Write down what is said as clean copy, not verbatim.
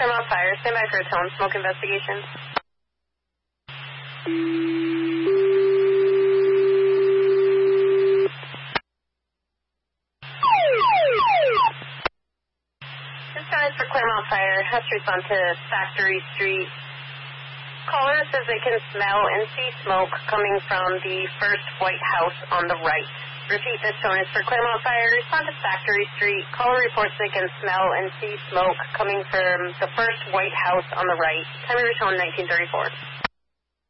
Claremont Fire. Stand by for a tone smoke investigation. This time is for Claremont Fire. Has to respond to Factory Street. Caller says they can smell and see smoke coming from the first white house on the right. Repeat, this tone is for Claremont Fire. Respond to Factory Street. Caller reports they can smell and see smoke coming from the first white house on the right. Time of your tone, 1934.